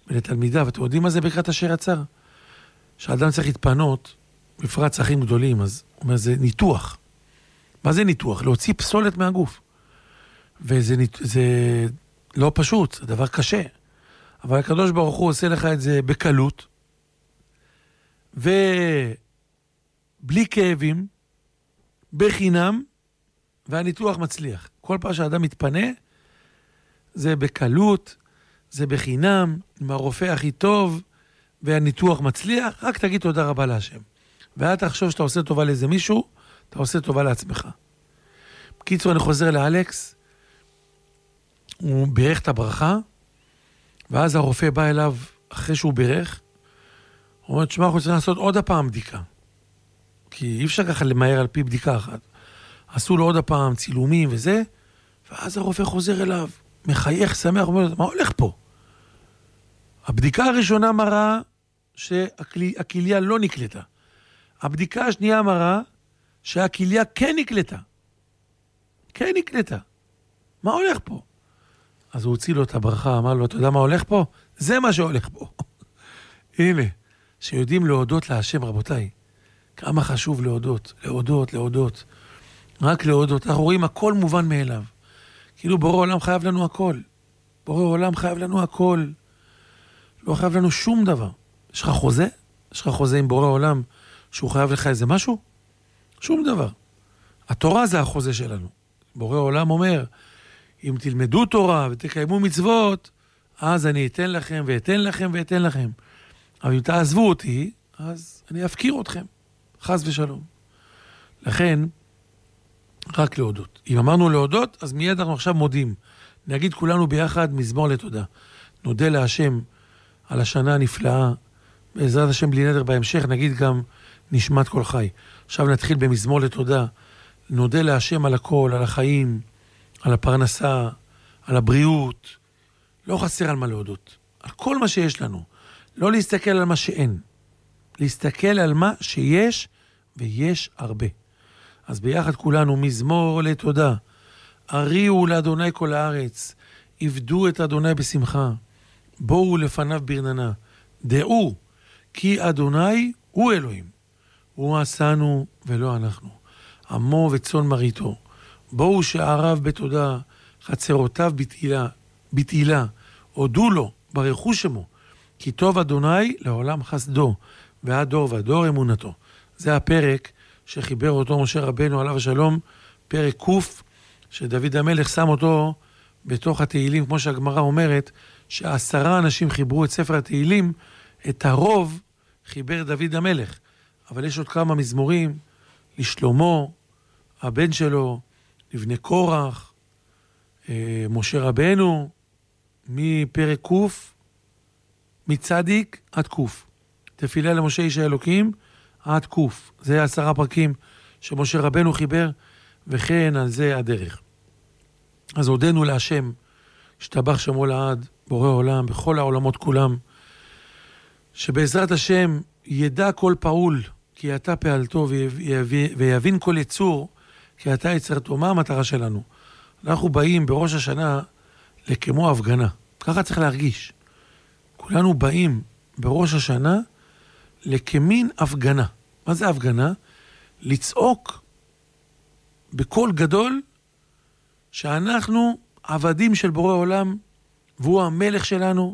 ולתלמידיו. אתם יודעים מה זה ברכת אשר יצר? שהאדם צריך להתפנות, בפרט צרכים גדולים, אז הוא אומר, זה ניתוח. מה זה ניתוח? להוציא פסולת מהגוף. וזה לא פשוט, זה דבר קשה. אבל הקדוש ברוך הוא עושה לך את זה בקלות, ובלי כאבים, בחינם, והניתוח מצליח. כל פעם שהאדם מתפנה, זה בקלות, זה בחינם, עם הרופא הכי טוב, והניתוח מצליח, רק תגיד תודה רבה להשם. ואל תחשוב שאתה עושה טובה לאיזה מישהו, אתה עושה טובה לעצמך. בקיצור, אני חוזר לאלכס, הוא בירך את הברכה, ואז הרופא בא אליו אחרי שהוא בירך, הוא אומר, תשמע, אנחנו צריכים לעשות עוד הפעם בדיקה. כי אי אפשר ככה למהר על פי בדיקה אחת. עשו לו עוד הפעם צילומים וזה, ואז הרופא חוזר אליו, מחייך, שמח, אומר, מה הולך פה? הבדיקה הראשונה מראה שהכליה לא נקלטה. הבדיקה השנייה מראה שהכליה כן נקלטה. כן נקלטה. מה הולך פה? אז הוא הוציא לו את הברכה, אמר לו, אתה יודע מה הולך פה? זה מה שהולך פה. הנה, שיודעים להודות להשם, רבותיי. כמה חשוב להודות, להודות. רק להודות. אנחנו רואים הכל מובן מאליו. כאילו בורא עולם חייב לנו הכל. בורא עולם חייב לנו הכל. לא חייב לנו שום דבר. יש לך חוזה? יש לך חוזה עם בורא עולם שהוא חייב לך איזה משהו? שום דבר. התורה זה החוזה שלנו. בורא עולם אומר, אם תלמדו תורה ותקיימו מצוות, אז אני אתן לכם ואתן לכם ואתן לכם. אבל אם תעזבו אותי, אז אני אפקיר אתכם. חס ושלום. לכן, רק להודות. אם אמרנו להודות, אז מיד אנחנו עכשיו מודים. נגיד כולנו ביחד מזמור לתודה. נודה להשם על השנה הנפלאה. בעזרת השם בלי נדר בהמשך, נגיד גם נשמת כל חי. עכשיו נתחיל במזמור לתודה. נודה להשם על הכל, על החיים, על הפרנסה, על הבריאות. לא חסר על מה להודות. על כל מה שיש לנו. לא להסתכל על מה שאין. להסתכל על מה שיש, ויש הרבה. אז ביחד כולנו מזמור לתודה. הריעו לאדוני כל הארץ. עבדו את אדוני בשמחה. בואו לפניו ברננה. דעו כי אדוני הוא אלוהים. הוא עשנו ולא אנחנו. עמו וצאן מרעיתו. בואו שעריו בתודה, חצרותיו בתהילה. הודו לו, ברכו שמו. כי טוב אדוני לעולם חסדו, ועד דור ודור אמונתו. זה הפרק שחיבר אותו משה רבנו עליו השלום, פרק קוף, שדוד המלך שם אותו בתוך התהילים, כמו שהגמרא אומרת, ש10 אנשים חיברו את ספר התהילים, את הרוב חיבר דוד המלך. אבל יש עוד כמה מזמורים, לשלמה, הבן שלו, לבני קורח, משה רבנו, מפרק קוף, מצדיק עד קוף. תפילה למשה איש האלוקים עד קוף. זה 10 פרקים שמשה רבנו חיבר, וכן על זה הדרך. אז הודנו להשם, השתבח שמו לעד, בורא עולם, בכל העולמות כולם, שבעזרת השם ידע כל פעול, כי אתה פעלתו, ויבין כל יצור, כי אתה יצרתו. מה המטרה שלנו? אנחנו באים בראש השנה לכמו הפגנה. ככה צריך להרגיש. כולנו באים בראש השנה לכמין הפגנה. מה זה הפגנה? לצעוק בקול גדול שאנחנו עבדים של בורא עולם, והוא המלך שלנו,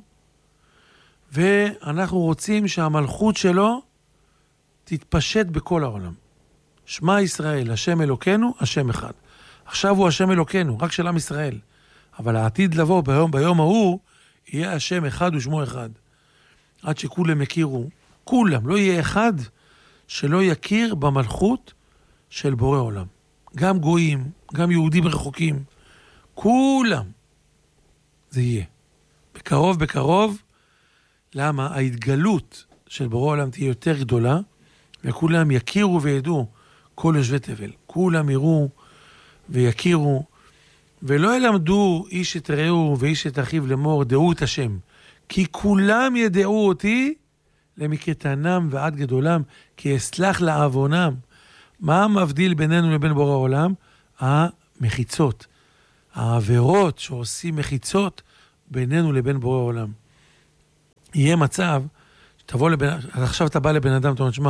ואנחנו רוצים שהמלכות שלו תתפשט בכל העולם. שמע ישראל, השם אלוקנו, השם אחד. עכשיו הוא השם אלוקנו, רק של עם ישראל. אבל העתיד לבוא ביום ההוא, יהיה השם אחד ושמו אחד. עד שכולם יכירו, כולם, לא יהיה אחד שלא יכיר במלכות של בורא עולם. גם גויים, גם יהודים רחוקים, כולם. זה יהיה. בקרוב, למה? ההתגלות של בורא עולם תהיה יותר גדולה, וכולם יכירו וידעו כל יושבי תבל. כולם יראו ויכירו, ולא ילמדו איש את רעהו ואיש את אחיו לאמור, דעו את השם. כי כולם ידעו אותי למקטנם ועד גדולם, כי אסלח לעוונם. מה המבדיל בינינו לבין בורא העולם? המחיצות. העבירות שעושים מחיצות בינינו לבין בורא העולם. יהיה מצב, שתבוא עכשיו אתה בא לבן אדם, אתה אומר, שמה,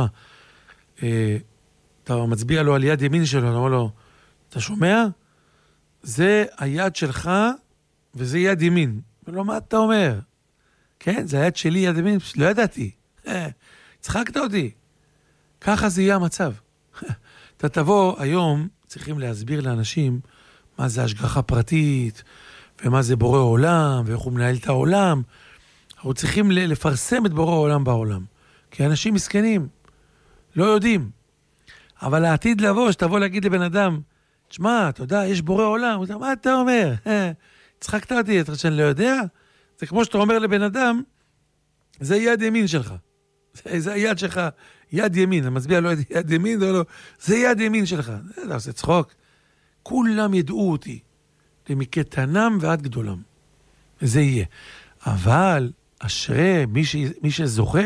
אתה מצביע לו על יד ימין שלו, אתה אומר לו, אתה שומע? זה היד שלך, וזה יד ימין. ולא, מה אתה אומר? כן, זה היד שלי, יד ימין, לא ידעתי. צחקת אותי. ככה זה יהיה המצב. אתה תבוא, היום צריכים להסביר לאנשים מה זה השגחה פרטית, ומה זה בורא עולם, ואיך הוא מנהל את העולם. אנחנו צריכים לפרסם את בורא העולם בעולם. כי אנשים מסכנים, לא יודעים. אבל העתיד לבוא, שתבוא להגיד לבן אדם, תשמע, אתה יודע, יש בורא עולם. הוא אומר, מה אתה אומר? צחקת אותי, אתה חושב שאני לא יודע? זה כמו שאתה אומר לבן אדם, זה יד ימין שלך. זה היד שלך, יד ימין. אני מצביע לו יד ימין, זה יד ימין שלך. זה עושה צחוק. כולם ידעו אותי, מקטנם ועד גדולם. וזה יהיה. אבל אשרי מי שזוכה,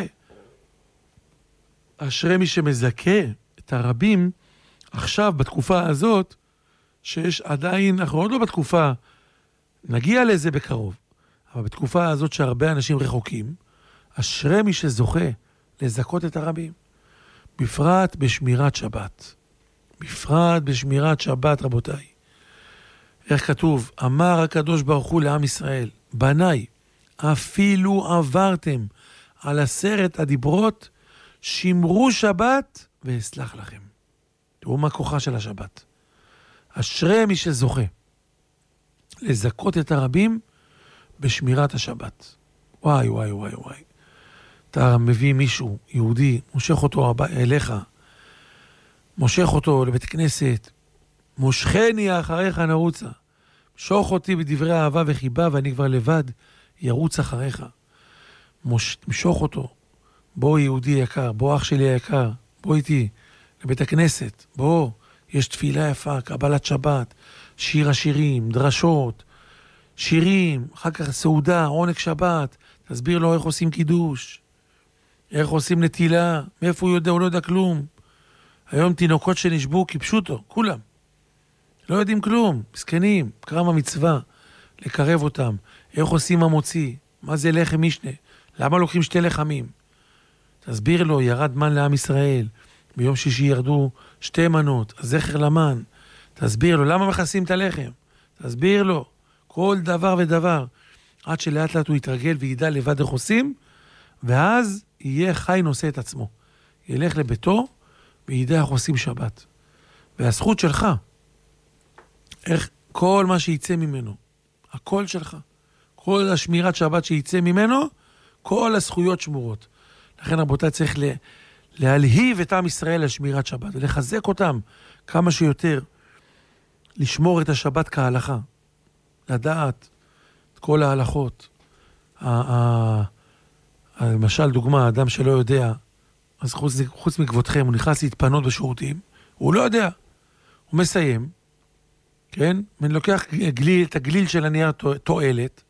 אשרי מי שמזכה את הרבים, עכשיו בתקופה הזאת, שיש עדיין, אנחנו עוד לא בתקופה, נגיע לזה בקרוב, אבל בתקופה הזאת שהרבה אנשים רחוקים, אשרי מי שזוכה לזכות את הרבים, בפרט בשמירת שבת. בפרט בשמירת שבת, רבותיי. איך כתוב? אמר הקדוש ברוך הוא לעם ישראל, בניי, אפילו עברתם על 10 הדיברות, שמרו שבת ואסלח לכם. תראו מה כוחה של השבת. אשרי מי שזוכה לזכות את הרבים בשמירת השבת. וואי, וואי, וואי, וואי. אתה מביא מישהו, יהודי, מושך אותו אליך, מושך אותו לבית כנסת, מושכני אחריך נרוצה, משוך אותי בדברי אהבה וחיבה, ואני כבר לבד ירוץ אחריך. משוך אותו, בוא יהודי יקר, בוא אח שלי היקר, בוא איתי לבית הכנסת, בוא, יש תפילה יפה, קבלת שבת, שיר השירים, דרשות, שירים, אחר כך סעודה, עונג שבת, תסביר לו איך עושים קידוש, איך עושים נטילה, מאיפה הוא יודע, הוא לא יודע כלום. היום תינוקות שנשבו, כיבשו אותו, כולם. לא יודעים כלום, מסכנים, קרם המצווה, לקרב אותם, איך עושים המוציא, מה זה לחם משנה, למה לוקחים 2 לחמים. תסביר לו, ירד מן לעם ישראל, ביום שישי ירדו 2 מנות, הזכר למן, תסביר לו, למה מכסים את הלחם? תסביר לו, כל דבר ודבר, עד שלאט לאט הוא יתרגל וידע לבד איך עושים, ואז יהיה חי נושא את עצמו. ילך לביתו וידע איך עושים שבת. והזכות שלך, איך כל מה שיצא ממנו, הכל שלך, כל השמירת שבת שיצא ממנו, כל הזכויות שמורות. לכן רבותיי צריך להלהיב את עם ישראל על שמירת שבת, ולחזק אותם כמה שיותר, לשמור את השבת כהלכה, לדעת את כל ההלכות. למשל דוגמה, אדם שלא יודע, אז חוץ מכבודכם, הוא נכנס להתפנות בשירותים, הוא לא יודע, הוא מסיים, כן? לוקח את הגליל של הנייר תועלת,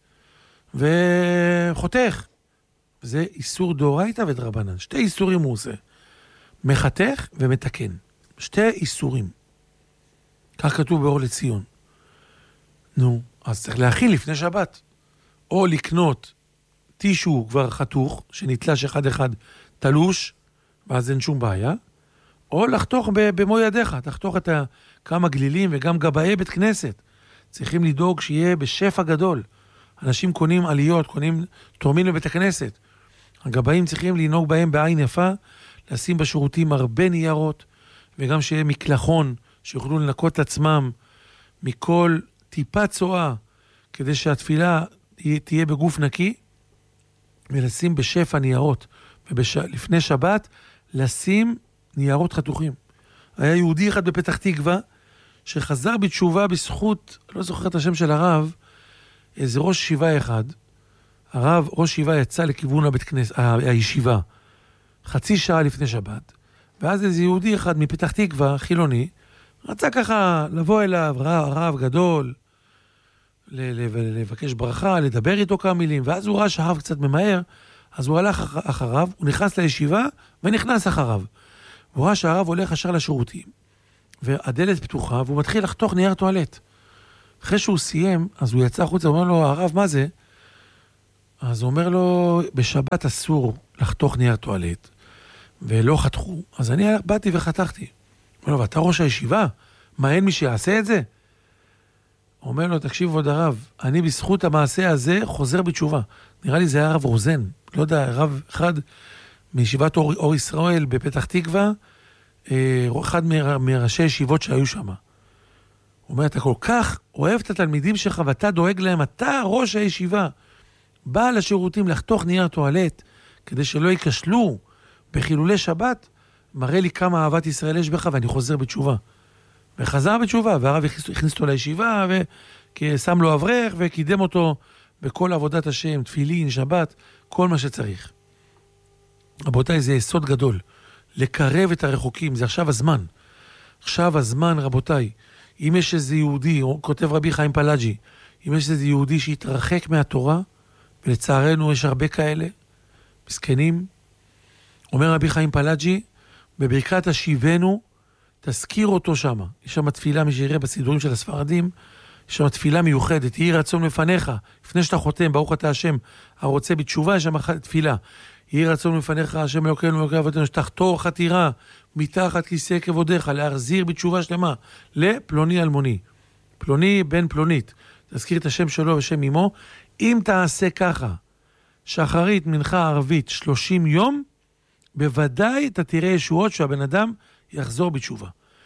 וחותך. זה איסור דאורייתא ודרבנן. 2 איסורים הוא עושה. מחתך ומתקן. 2 איסורים. כך כתוב באור לציון. נו, אז צריך להכין לפני שבת. או לקנות טישו כבר חתוך, שנתלש אחד תלוש, ואז אין שום בעיה. או לחתוך במו ידיך. תחתוך את כמה גלילים וגם גבאי בית כנסת. צריכים לדאוג שיהיה בשפע גדול. אנשים קונים עליות, תורמים לבית הכנסת. הגבאים צריכים לנהוג בהם בעין יפה, לשים בשירותים הרבה ניירות, וגם שיהיה מקלחון, שיוכלו לנקות את עצמם מכל טיפה צועה, כדי שהתפילה תהיה בגוף נקי, ולשים בשפע ניירות, ולפני שבת, לשים ניירות חתוכים. היה יהודי אחד בפתח תקווה, שחזר בתשובה בזכות, לא זוכר את השם של הרב, איזה ראש ישיבה אחד, הרב ראש ישיבה יצא לכיוון הבית כנסת, הישיבה, 0.5 שעה לפני שבת, ואז איזה יהודי אחד מפתח תקווה, חילוני, רצה ככה לבוא אליו, רב גדול, לבקש ברכה, לדבר איתו כמה מילים, ואז הוא ראה שהרב קצת ממהר, אז הוא הלך אחריו, הוא נכנס לישיבה, ונכנס אחריו. הוא ראה שהרב הולך ישר לשירותים, והדלת פתוחה, והוא מתחיל לחתוך נייר טואלט. אחרי שהוא סיים, אז הוא יצא החוצה, הוא אומר לו, הרב, מה זה? אז הוא אומר לו, בשבת אסור לחתוך נייר טואלט, ולא חתכו. אז אני באתי וחתכתי. אומר לו, ואתה ראש הישיבה? מה, אין מי שיעשה את זה? הוא אומר לו, תקשיב עוד הרב, אני בזכות המעשה הזה חוזר בתשובה. נראה לי זה היה הרב רוזן, לא יודע, הרב אחד מישיבת אור ישראל בפתח תקווה, אחד מראשי ישיבות שהיו שם. הוא אומר, אתה כל כך אוהב את התלמידים שלך ואתה דואג להם, אתה ראש הישיבה, בא לשירותים לחתוך נייר טואלט, כדי שלא ייכשלו בחילולי שבת, מראה לי כמה אהבת ישראל יש בך ואני חוזר בתשובה. וחזר בתשובה, והרב הכניס אותו לישיבה, ושם לו אברך, וקידם אותו בכל עבודת השם, תפילין, שבת, כל מה שצריך. רבותיי, זה יסוד גדול. לקרב את הרחוקים, זה עכשיו הזמן. עכשיו הזמן, רבותיי. אם יש איזה יהודי, כותב רבי חיים פלאג'י, אם יש איזה יהודי שהתרחק מהתורה, ולצערנו יש הרבה כאלה, מסכנים, אומר רבי חיים פלאג'י, בברכת השיבנו, תזכיר אותו שם. יש שם תפילה, מי שיראה בסידורים של הספרדים, יש שם תפילה מיוחדת, יהי רצון לפניך, לפני שאתה חותם, ברוך אתה השם, הרוצה בתשובה, יש שם תפילה. יהי רצון לפניך, השם אלוקינו ואלוקי אבותינו, שתחתור חתירה מתחת כיסא כבודיך, להחזיר בתשובה שלמה לפלוני אלמוני. פלוני בן פלונית, תזכיר את השם שלו ושם אמו. אם תעשה ככה, שחרית, מנחה, ערבית, 30 יום, בוודאי אתה תראה ישועות שהבן אדם יחזור בתשובה.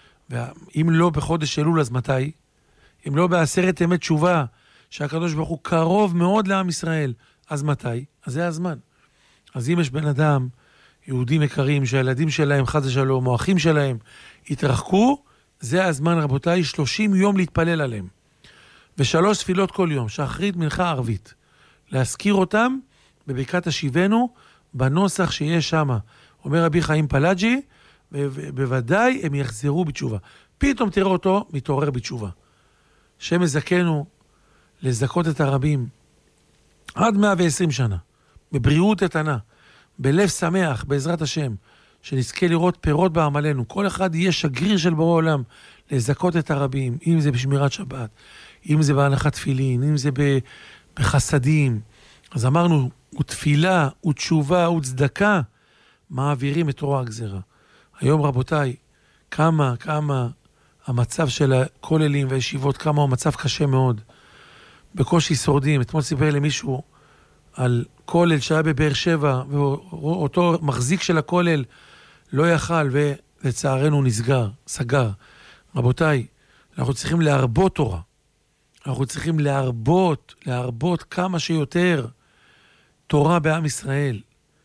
ואם לא בחודש אלול, אז מתי? אם לא בעשרת ימי תשובה, שהקדוש ברוך הוא קרוב מאוד לעם ישראל, אז מתי? אז זה הזמן. אז אם יש בן אדם, יהודים יקרים, שהילדים שלהם, חס ושלום, או אחים שלהם, התרחקו, זה הזמן, רבותיי, 30 יום להתפלל עליהם. ו3 תפילות כל יום, שחרית, מנחה, ערבית. להזכיר אותם בברכת השיבנו, בנוסח שיש שם. אומר רבי חיים פלאג'י, ובוודאי הם יחזרו בתשובה. פתאום תראה אותו מתעורר בתשובה. שם מזכנו לזכות את הרבים עד 120 שנה, בבריאות איתנה, בלב שמח, בעזרת השם, שנזכה לראות פירות בעמלנו. כל אחד יהיה שגריר של בורא עולם לזכות את הרבים, אם זה בשמירת שבת, אם זה בהנחת תפילין, אם זה בחסדים. אז אמרנו, ותפילה, ותשובה, וצדקה, מעבירים את רוע הגזרה. היום רבותיי, כמה המצב של הכוללים והישיבות, כמה הוא מצב קשה מאוד. בקושי שורדים. אתמול סיפר למישהו על כולל שהיה בבאר שבע, ואותו מחזיק של הכולל לא יכל, ולצערנו נסגר, סגר. רבותיי, אנחנו צריכים להרבות תורה. אנחנו צריכים להרבות כמה שיותר תורה בעם ישראל.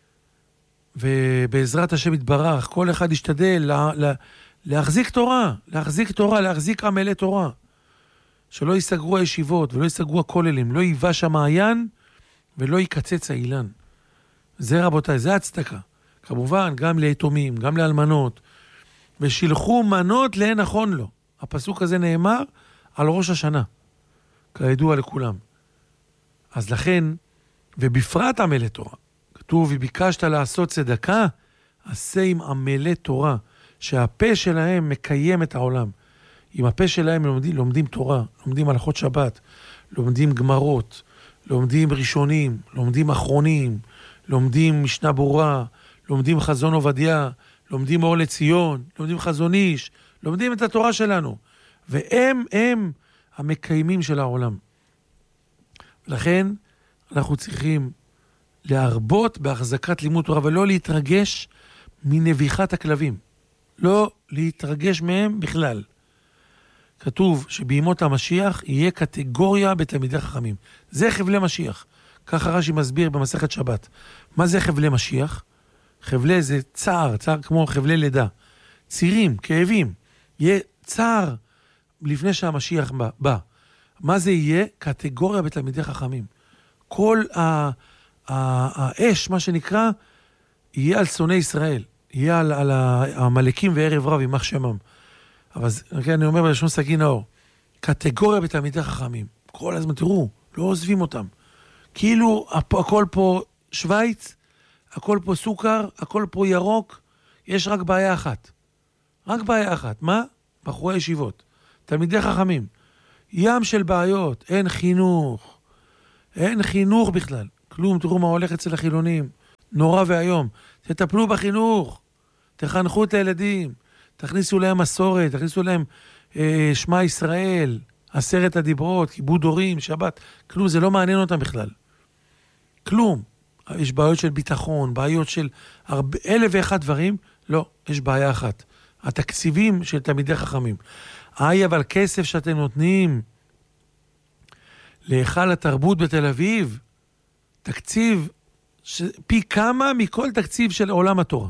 ובעזרת השם יתברך, כל אחד ישתדל להחזיק תורה, להחזיק עמלי תורה. שלא ייסגרו הישיבות ולא ייסגרו הכוללים, לא ייבש המעיין ולא יקצץ האילן. זה רבותיי, זה הצדקה. כמובן, גם ליתומים, גם לאלמנות. ושילחו מנות לאין נכון לו. הפסוק הזה נאמר על ראש השנה, כידוע לכולם. אז לכן, ובפרט עמלי תורה, כתוב, וביקשת לעשות צדקה, עשה עם עמלי תורה, שהפה שלהם מקיים את העולם. עם הפה שלהם לומדים תורה, לומדים הלכות שבת, לומדים גמרות, לומדים ראשונים, לומדים אחרונים, לומדים משנה ברורה, לומדים חזון עובדיה, לומדים אור לציון, לומדים חזון איש, לומדים את התורה שלנו. והם המקיימים של העולם. לכן אנחנו צריכים להרבות בהחזקת לימוד תורה, ולא להתרגש מנביחת הכלבים. לא להתרגש מהם בכלל. כתוב שבימות המשיח יהיה קטגוריה בתלמידי חכמים. זה חבלי משיח. ככה רש"י מסביר במסכת שבת. מה זה חבלי משיח? חבלי זה צער כמו חבלי לידה. צירים, כאבים. יהיה צער לפני שהמשיח בא. מה זה יהיה? קטגוריה בתלמידי חכמים. כל האש, מה שנקרא, יהיה על שונאי ישראל. יהיה על המלאקים וערב רב, יימח שמם. אבל אני אומר בלשון סגי נאור, קטגוריה בתלמידי חכמים. כל הזמן, תראו, לא עוזבים אותם. כאילו הכל פה שוויץ, הכל פה סוכר, הכל פה ירוק, יש רק בעיה אחת. רק בעיה אחת. מה? בחורי ישיבות. תלמידי חכמים. ים של בעיות, אין חינוך בכלל. כלום, תראו מה הולך אצל החילונים. נורא והיום. תטפלו בחינוך, תחנכו את הילדים, תכניסו להם מסורת, תכניסו להם שמע ישראל, 10 הדיברות, כיבוד הורים, שבת. כלום, זה לא מעניין אותם בכלל. כלום. יש בעיות של ביטחון, בעיות של 1,001 דברים. לא, יש בעיה אחת. התקציבים של תלמידי חכמים. אבל כסף שאתם נותנים להיכל התרבות בתל אביב, תקציב פי כמה מכל תקציב של עולם התורה.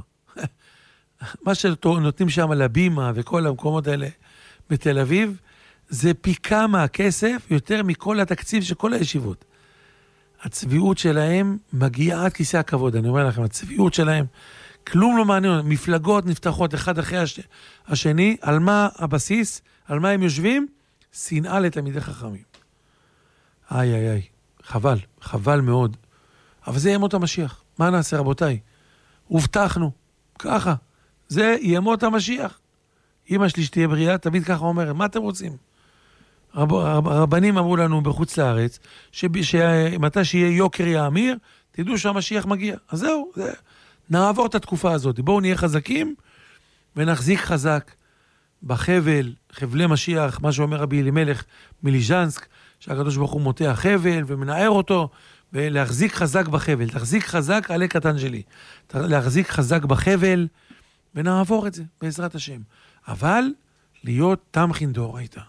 מה שנותנים שם לבימה וכל המקומות האלה בתל אביב, זה פי כמה הכסף יותר מכל התקציב של כל הישיבות. הצביעות שלהם מגיעה עד כיסא הכבוד, אני אומר לכם, הצביעות שלהם, כלום לא מעניין, מפלגות נפתחות אחד אחרי השני, על מה הבסיס, על מה הם יושבים? שנאה לתלמידי חכמים. איי, חבל, חבל מאוד. אבל זה ימות המשיח. מה נעשה רבותיי? הובטחנו, ככה. זה ימות המשיח. אמא שלי שתהיה בריאה, תמיד ככה אומרת, מה אתם רוצים? הרבנים אמרו לנו בחוץ לארץ, שמתי שיהיה יוקר יאמיר, תדעו שהמשיח מגיע. אז זהו, נעבור את התקופה הזאת. בואו נהיה חזקים, ונחזיק חזק בחבל, חבלי משיח, מה שאומר רבי אלימלך מליז'נסק, שהקדוש ברוך הוא מוטע חבל ומנער אותו, ולהחזיק חזק בחבל. תחזיק חזק, עלי קטן שלי. להחזיק חזק בחבל, ונעבור את זה, בעזרת השם. אבל להיות תמכין דאורייתא.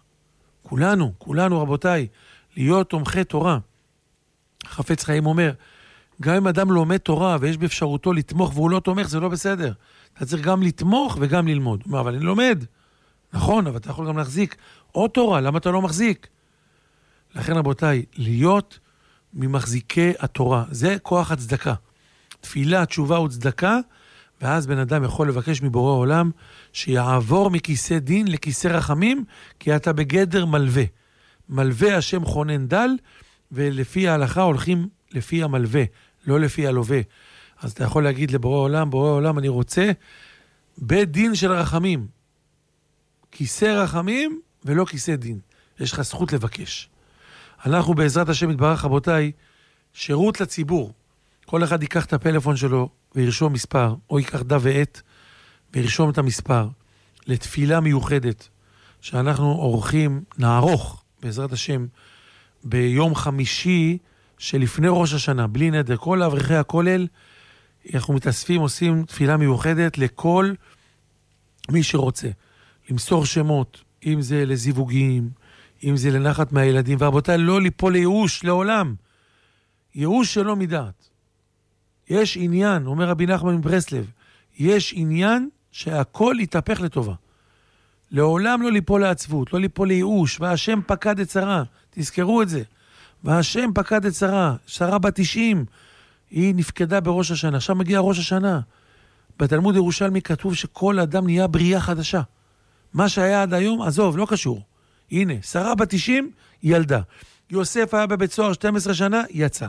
כולנו רבותיי, להיות תומכי תורה. חפץ חיים אומר, גם אם אדם לומד תורה ויש באפשרותו לתמוך והוא לא תומך, זה לא בסדר. אתה צריך גם לתמוך וגם ללמוד. אבל אני לומד. נכון, אבל אתה יכול גם להחזיק עוד תורה, למה אתה לא מחזיק? לכן רבותיי, להיות ממחזיקי התורה, זה כוח הצדקה. תפילה, תשובה וצדקה, ואז בן אדם יכול לבקש מבורא העולם שיעבור מכיסא דין לכיסא רחמים, כי אתה בגדר מלווה. מלווה השם חונן דל, ולפי ההלכה הולכים לפי המלווה, לא לפי הלווה. אז אתה יכול להגיד לבורא העולם, בורא העולם אני רוצה בית דין של רחמים. כיסא רחמים ולא כיסא דין. יש לך זכות לבקש. אנחנו בעזרת השם יתברך רבותיי, שירות לציבור. כל אחד ייקח את הפלאפון שלו וירשום מספר, או ייקח דף ועט וירשום את המספר, לתפילה מיוחדת, שאנחנו נערוך בעזרת השם, ביום חמישי שלפני ראש השנה, בלי נדר, כל אברכי הכולל, אנחנו מתאספים, עושים תפילה מיוחדת לכל מי שרוצה. למסור שמות, אם זה לזיווגים, אם זה לנחת מהילדים, ורבותיי, לא ליפול לייאוש לעולם. ייאוש שלא מדעת. יש עניין, אומר רבי נחמן מברסלב, יש עניין שהכל יתהפך לטובה. לעולם לא ליפול לעצבות, לא ליפול לייאוש, והשם פקד את שרה, תזכרו את זה. והשם פקד את שרה, שרה בת 90, היא נפקדה בראש השנה, עכשיו מגיע ראש השנה. בתלמוד ירושלמי כתוב שכל אדם נהיה בריאה חדשה. מה שהיה עד היום, עזוב, לא קשור. הנה, שרה בת 90, ילדה. יוסף היה בבית סוהר 12 שנה, יצא.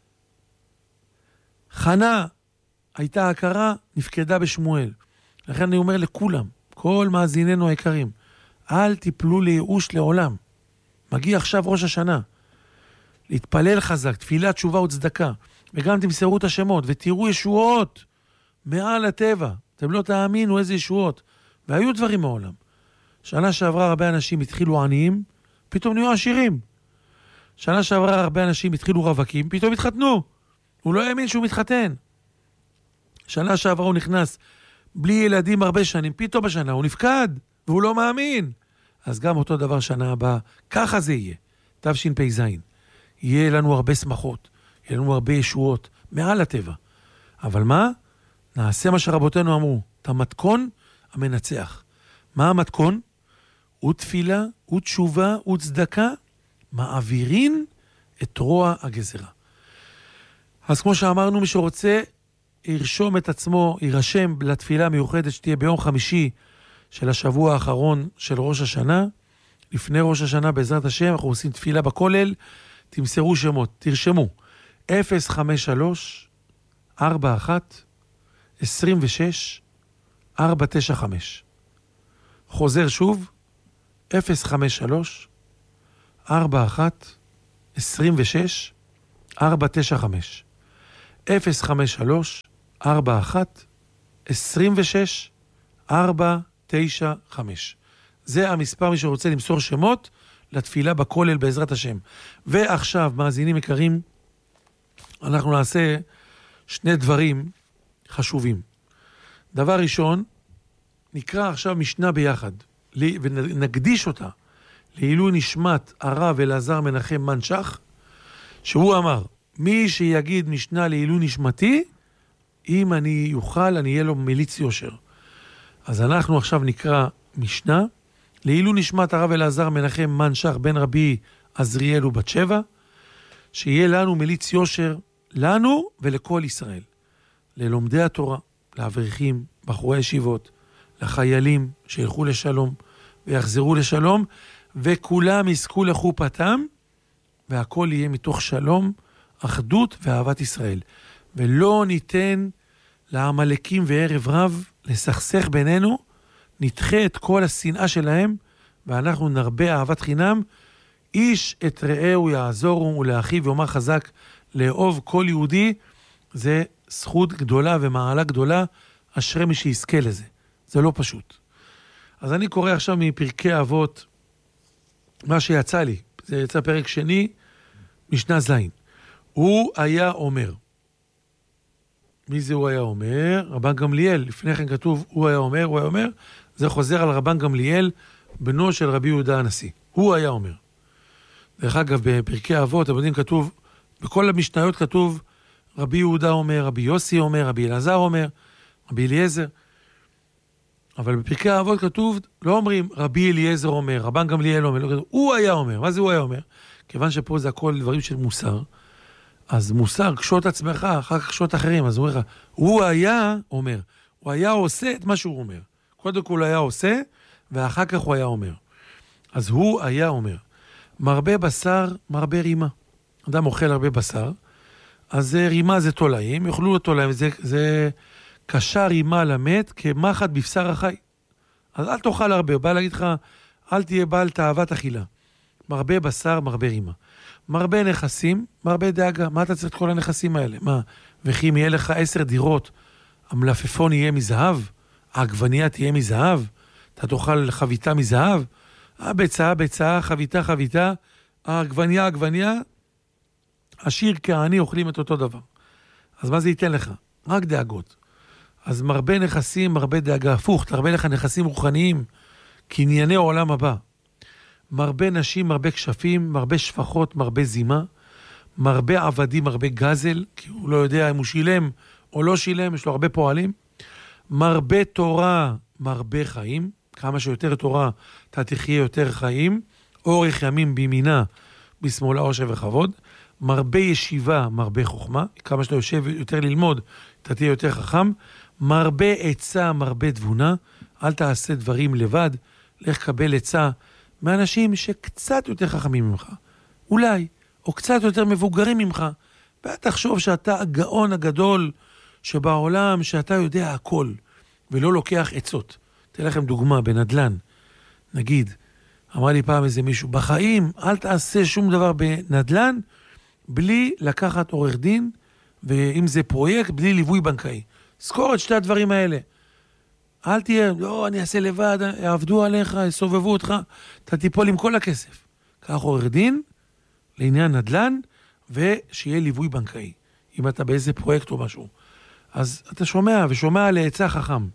חנה הייתה הכרה, נפקדה בשמואל. לכן אני אומר לכולם, כל מאזיננו היקרים, אל תיפלו לייאוש לעולם. מגיע עכשיו ראש השנה. להתפלל חזק, תפילה, תשובה וצדקה. וגם תמסרו את השמות, ותראו ישועות מעל הטבע. אתם לא תאמינו איזה ישועות. והיו דברים מעולם. שנה שעברה הרבה אנשים התחילו עניים, פתאום נהיו עשירים. שנה שעברה הרבה אנשים התחילו רווקים, פתאום התחתנו. הוא לא האמין שהוא מתחתן. שנה שעברה הוא נכנס בלי ילדים הרבה שנים, פתאום בשנה הוא נפקד, והוא לא מאמין. אז גם אותו דבר שנה הבאה, ככה זה יהיה. תשפ"ז. יהיה לנו הרבה שמחות, יהיה לנו הרבה ישועות, מעל הטבע. אבל מה? נעשה מה שרבותינו אמרו, את המתכון המנצח. מה המתכון? ותפילה, ותשובה, וצדקה, מעבירין את רוע הגזרה. אז כמו שאמרנו, מי שרוצה, ירשום את עצמו, יירשם לתפילה המיוחדת שתהיה ביום חמישי של השבוע האחרון של ראש השנה. לפני ראש השנה, בעזרת השם, אנחנו עושים תפילה בכולל, תמסרו שמות, תרשמו, 053 41 26 495. חוזר שוב, 053 41 26 495. 053 41 26 495. זה המספר מי שרוצה למסור שמות לתפילה בכולל בעזרת השם. ועכשיו, מאזינים יקרים, אנחנו נעשה שני דברים חשובים. דבר ראשון, נקרא עכשיו משנה ביחד, ונקדיש אותה לעילוי נשמת הרב אלעזר מנחם מנשך, שהוא אמר, מי שיגיד משנה לעילוי נשמתי, אם אני יוכל, אני אהיה לו מליץ יושר. אז אנחנו עכשיו נקרא משנה, לעילוי נשמת הרב אלעזר מנחם מנשך בן רבי עזריאל ובת שבע, שיהיה לנו מליץ יושר, לנו ולכל ישראל, ללומדי התורה, לאברכים, בחורי ישיבות, לחיילים שילכו לשלום ויחזרו לשלום, וכולם יזכו לחופתם, והכל יהיה מתוך שלום, אחדות ואהבת ישראל. ולא ניתן לעמלקים וערב רב לסכסך בינינו, נדחה את כל השנאה שלהם, ואנחנו נרבה אהבת חינם, איש את רעהו יעזורו ולאחיו יאמר חזק, לאהוב כל יהודי, זה זכות גדולה ומעלה גדולה, אשרי מי שיזכה לזה. זה לא פשוט. אז אני קורא עכשיו מפרקי אבות, מה שיצא לי, זה יצא פרק שני, משנה זין. הוא היה אומר. מי זה הוא היה אומר? רבן גמליאל, לפני כן כתוב, הוא היה אומר, זה חוזר על רבן גמליאל, בנו של רבי יהודה הנשיא. הוא היה אומר. דרך אגב, בפרקי אבות, אתם יודעים, כתוב, בכל המשניות כתוב, רבי יהודה אומר, רבי יוסי אומר, רבי אלעזר אומר, רבי אליעזר. אבל בפרקי האבות כתוב, לא אומרים רבי אליעזר אומר, רבן גמליאל אומר, לא כתוב, הוא היה אומר. מה זה הוא היה אומר? כיוון שפה זה הכל דברים של מוסר, אז מוסר, קשות עצמך, אחר כך קשות אחרים, אז הוא אומר לך, הוא היה אומר, הוא היה עושה את מה שהוא אומר. קודם כל הוא היה עושה, ואחר כך הוא היה אומר. אז הוא היה אומר, מרבה בשר, מרבה רימה. אדם אוכל הרבה בשר, אז רימה זה תולעים, יאכלו לו תולעים, זה קשה רימה למת כמחט בבשר החי. אז אל תאכל הרבה, הוא בא להגיד לך, אל תהיה בעל תאוות אכילה. מרבה בשר, מרבה רימה. מרבה נכסים, מרבה דאגה. מה אתה צריך את כל הנכסים האלה? מה? וכי אם יהיה לך 10 דירות, המלפפון יהיה מזהב, העגבנייה תהיה מזהב, אתה תאכל חביתה מזהב, ביצה, חביתה, העגבנייה, עשיר כעני אוכלים את אותו דבר. אז מה זה ייתן לך? רק דאגות. אז מרבה נכסים, מרבה דאגה, הפוך, תרבה לך נכסים רוחניים, קנייני העולם הבא. מרבה נשים, מרבה כשפים, מרבה שפחות, מרבה זימה, מרבה עבדים, מרבה גזל, כי הוא לא יודע אם הוא שילם או לא שילם, יש לו הרבה פועלים. מרבה תורה, מרבה חיים, כמה שיותר תורה, אתה תחיה יותר חיים, אורך ימים בימינה, בשמאלה עושר וכבוד. מרבה ישיבה, מרבה חוכמה, כמה שאתה יושב יותר ללמוד, אתה תהיה יותר חכם. מרבה עצה, מרבה תבונה, אל תעשה דברים לבד, לך קבל עצה מאנשים שקצת יותר חכמים ממך, אולי, או קצת יותר מבוגרים ממך, ותחשוב שאתה הגאון הגדול שבעולם, שאתה יודע הכל, ולא לוקח עצות. תן לכם דוגמה, בנדלן, נגיד, אמר לי פעם איזה מישהו, בחיים אל תעשה שום דבר בנדלן, בלי לקחת עורך דין, ואם זה פרויקט, בלי ליווי בנקאי. זכור את שתי הדברים האלה. אל תהיה, לא, אני אעשה לבד, יעבדו עליך, יסובבו אותך, אתה תיפול עם כל הכסף. קח עורך דין, לעניין נדל"ן, ושיהיה ליווי בנקאי, אם אתה באיזה פרויקט או משהו. אז אתה שומע, ושומע לעצה חכם.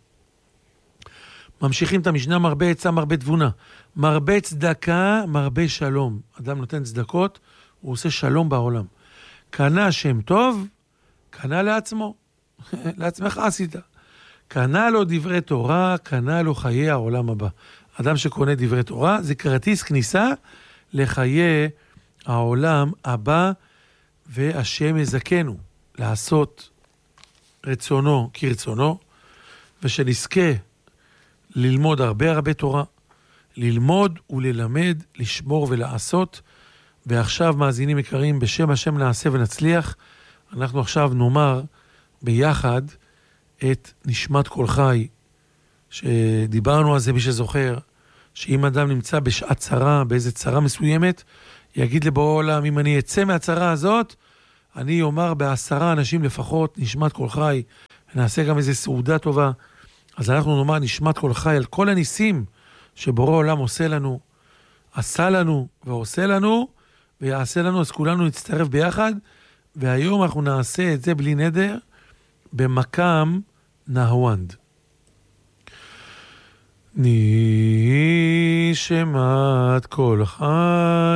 ממשיכים את המשנה, מרבה עצה, מרבה תבונה. מרבה צדקה, מרבה שלום. אדם נותן צדקות, הוא עושה שלום בעולם. קנה שם טוב, קנה לעצמו. לעצמך עשית. קנה לו דברי תורה, קנה לו חיי העולם הבא. אדם שקונה דברי תורה, זה כרטיס כניסה לחיי העולם הבא, והשם יזכנו לעשות רצונו כרצונו, ושנזכה ללמוד הרבה תורה, ללמוד וללמד, לשמור ולעשות. ועכשיו, מאזינים יקרים, בשם השם נעשה ונצליח. אנחנו עכשיו נאמר ביחד את נשמת כל חי, שדיברנו על זה, מי שזוכר, שאם אדם נמצא בשעת צרה, באיזה צרה מסוימת, יגיד לבורא עולם, אם אני אצא מהצרה הזאת, אני אומר ב10 אנשים לפחות, נשמת כל חי, ונעשה גם איזו סעודה טובה. אז אנחנו נאמר נשמת כל חי על כל הניסים שבורא העולם עושה לנו, עשה לנו ועושה לנו, ויעשה לנו, אז כולנו נצטרף ביחד, והיום אנחנו נעשה את זה בלי נדר, במקם נהוונד. נשמת כל חי